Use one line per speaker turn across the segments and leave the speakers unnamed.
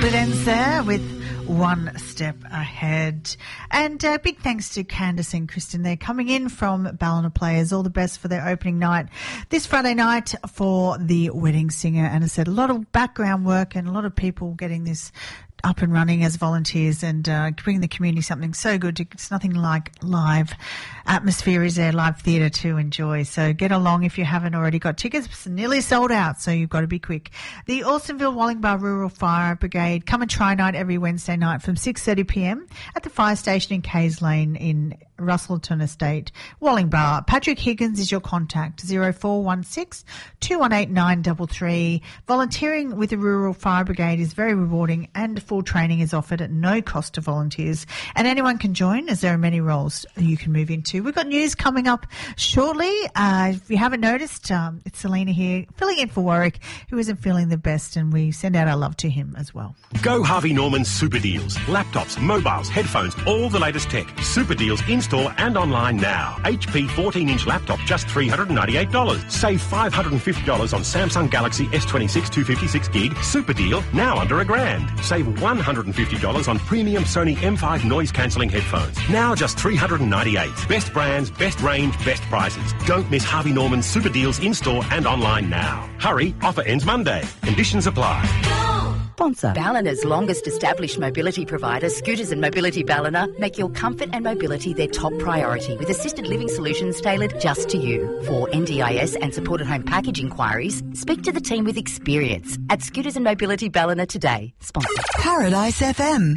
Split Ends there with One Step Ahead. And big thanks to Candice and Kristen. They're coming in from Ballina Players. All the best for their opening night this Friday night for The Wedding Singer. And I said a lot of background work and a lot of people getting this up and running as volunteers and bringing the community something so good. It's nothing like live atmosphere, is there? Live theatre to enjoy. So get along if you haven't already got tickets. It's nearly sold out, so you've got to be quick. The Alstonville Wallingbar Rural Fire Brigade come and try night every Wednesday night from 6:30pm at the fire station in Kays Lane in Russellton Estate, Wallingbar. Patrick Higgins is your contact, 0416 218 933. Volunteering with the Rural Fire Brigade is very rewarding and full training is offered at no cost to volunteers. And anyone can join as there are many roles you can move into. We've got news coming up shortly. If you haven't noticed, it's Selena here filling in for Warwick, who isn't feeling the best, and we send out our love to him as well.
Go Harvey Norman Super Deals. Laptops, mobiles, headphones, all the latest tech. Super Deals in-store and online now. HP 14-inch laptop, just $398. Save $550 on Samsung Galaxy S26 256 gig. Super deal, now under $1,000. Save $150 on premium Sony M5 noise-cancelling headphones. Now just $398. Best brands, best range, best prices. Don't miss Harvey Norman's Super Deals in-store and online now. Hurry, offer ends Monday. Conditions apply.
Sponsor. Ballina's longest established mobility provider, Scooters and Mobility Ballina, make your comfort and mobility their top priority with assisted living solutions tailored just to you. For NDIS and supported home package inquiries, speak to the team with experience at Scooters and Mobility Ballina today. Sponsor.
Paradise FM.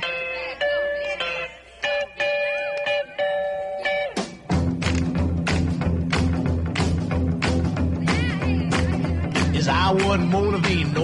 I wouldn't want to be no